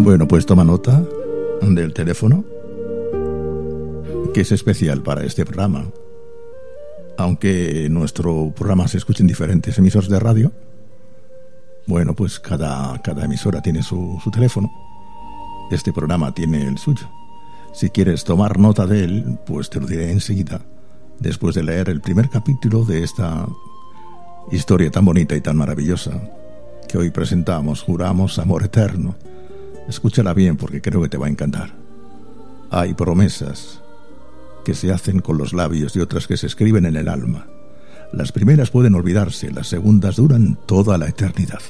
Bueno, pues toma nota del teléfono, que es especial para este programa. Aunque nuestro programa se escuche en diferentes emisoras de radio, bueno, pues cada emisora tiene su teléfono. Este programa tiene el suyo. Si quieres tomar nota de él, pues te lo diré enseguida, después de leer el primer capítulo de esta historia tan bonita y tan maravillosa que hoy presentamos, Juramos Amor Eterno. Escúchala bien porque creo que te va a encantar. Hay promesas que se hacen con los labios y otras que se escriben en el alma. Las primeras pueden olvidarse, las segundas duran toda la eternidad.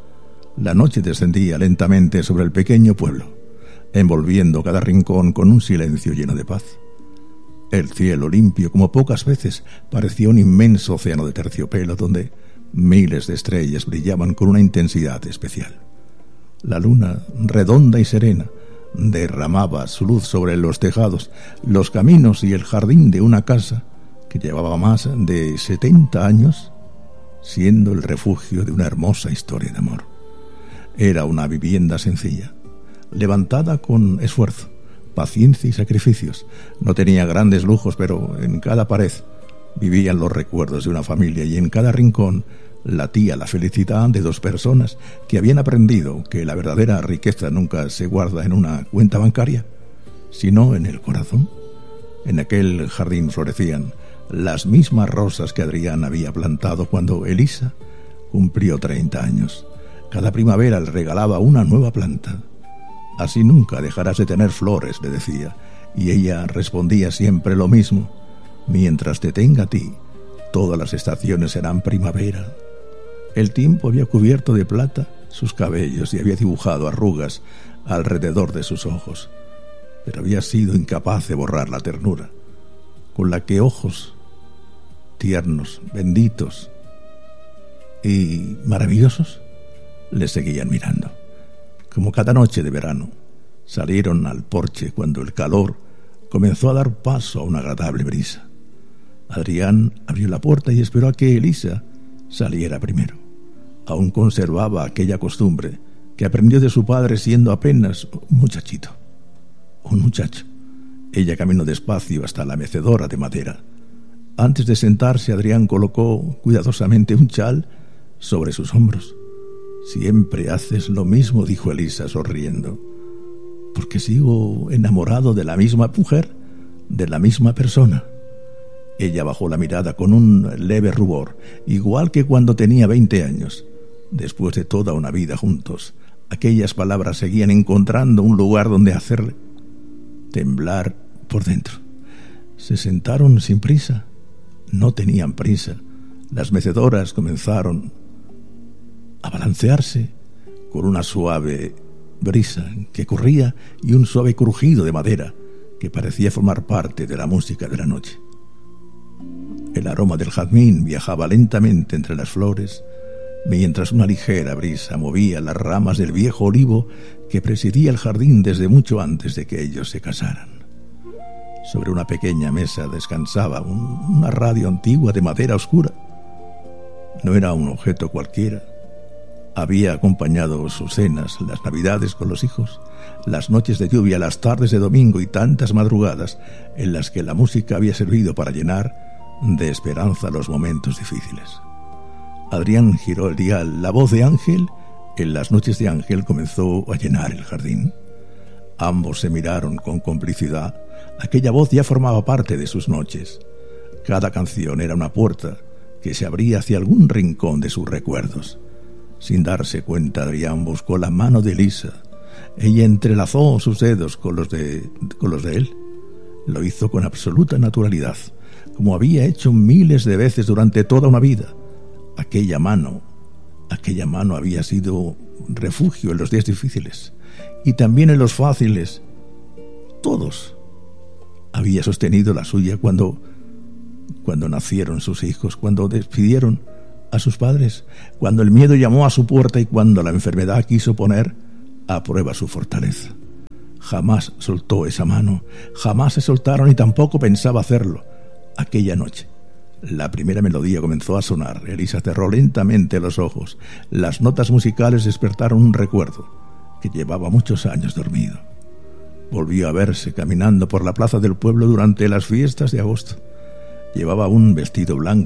La noche descendía lentamente sobre el pequeño pueblo, envolviendo cada rincón con un silencio lleno de paz. El cielo, limpio como pocas veces, parecía un inmenso océano de terciopelo donde miles de estrellas brillaban con una intensidad especial. La luna, redonda y serena, derramaba su luz sobre los tejados, los caminos y el jardín de una casa que llevaba más de 70 años siendo el refugio de una hermosa historia de amor. Era una vivienda sencilla, levantada con esfuerzo, paciencia y sacrificios. No tenía grandes lujos, pero en cada pared vivían los recuerdos de una familia y en cada rincón latía la felicidad de dos personas que habían aprendido que la verdadera riqueza nunca se guarda en una cuenta bancaria, sino en el corazón. En aquel jardín florecían las mismas rosas que Adrián había plantado cuando Elisa cumplió 30 años. Cada primavera le regalaba una nueva planta. Así nunca dejarás de tener flores, le decía, y ella respondía siempre lo mismo: mientras te tenga a ti, todas las estaciones serán primavera. El tiempo había cubierto de plata sus cabellos y había dibujado arrugas alrededor de sus ojos, pero había sido incapaz de borrar la ternura con la que ojos tiernos, benditos y maravillosos le seguían mirando. Como cada noche de verano, salieron al porche cuando el calor comenzó a dar paso a una agradable brisa. Adrián abrió la puerta y esperó a que Elisa saliera primero. Aún conservaba aquella costumbre que aprendió de su padre siendo apenas un muchacho. Ella caminó despacio hasta la mecedora de madera. Antes de sentarse, Adrián colocó cuidadosamente un chal sobre sus hombros. «Siempre haces lo mismo», dijo Elisa sonriendo. «Porque sigo enamorado de la misma mujer, de la misma persona». Ella bajó la mirada con un leve rubor, igual que cuando tenía 20 años. Después de toda una vida juntos, aquellas palabras seguían encontrando un lugar donde hacerle temblar por dentro. Se sentaron sin prisa. No tenían prisa. Las mecedoras comenzaron a balancearse con una suave brisa que corría y un suave crujido de madera que parecía formar parte de la música de la noche. El aroma del jazmín viajaba lentamente entre las flores, mientras una ligera brisa movía las ramas del viejo olivo que presidía el jardín desde mucho antes de que ellos se casaran. Sobre una pequeña mesa descansaba una radio antigua de madera oscura. No era un objeto cualquiera. Había acompañado sus cenas, las navidades con los hijos, las noches de lluvia, las tardes de domingo y tantas madrugadas en las que la música había servido para llenar de esperanza los momentos difíciles. Adrián giró el dial. La voz de Ángel, en las noches de Ángel, comenzó a llenar el jardín. Ambos se miraron con complicidad. Aquella voz ya formaba parte de sus noches. Cada canción era una puerta que se abría hacia algún rincón de sus recuerdos. Sin darse cuenta, Adrián buscó la mano de Elisa. Ella entrelazó sus dedos con los de él. Lo hizo con absoluta naturalidad, como había hecho miles de veces durante toda una vida. Aquella mano había sido refugio en los días difíciles y también en los fáciles. Todos. Había sostenido la suya cuando nacieron sus hijos, cuando despidieron a sus padres, cuando el miedo llamó a su puerta y cuando la enfermedad quiso poner a prueba su fortaleza. Jamás soltó esa mano, jamás se soltaron y tampoco pensaba hacerlo. Aquella noche, la primera melodía comenzó a sonar. Elisa cerró lentamente los ojos. Las notas musicales despertaron un recuerdo que llevaba muchos años dormido. Volvió a verse caminando por la plaza del pueblo durante las fiestas de agosto. Llevaba un vestido blanco